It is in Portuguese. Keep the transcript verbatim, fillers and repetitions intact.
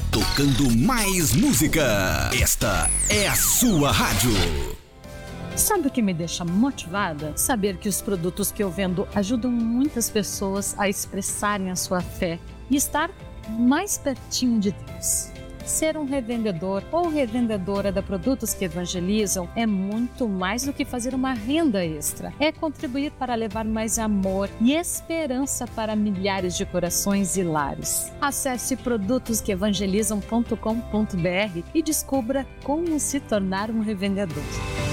tocando mais música. Esta é a sua rádio. Sabe o que me deixa motivada? Saber que os produtos que eu vendo ajudam muitas pessoas a expressarem a sua fé e estar mais pertinho de Deus. Ser um revendedor ou revendedora da Produtos que Evangelizam é muito mais do que fazer uma renda extra. É contribuir para levar mais amor e esperança para milhares de corações e lares. Acesse produtos que evangelizam ponto com ponto b r e descubra como se tornar um revendedor.